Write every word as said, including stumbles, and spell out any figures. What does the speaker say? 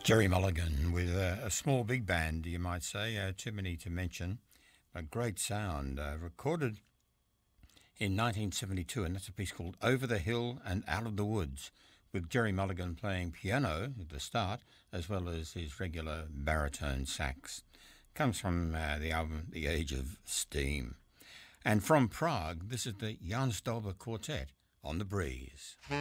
Gerry Mulligan with a, a small big band, you might say, uh, too many to mention. A great sound, uh, recorded in nineteen seventy-two, and that's a piece called Over the Hill and Out of the Woods, with Gerry Mulligan playing piano at the start, as well as his regular baritone sax. Comes from uh, the album The Age of Steam. And from Prague, this is the Jan Stolber Quartet on the Breeze.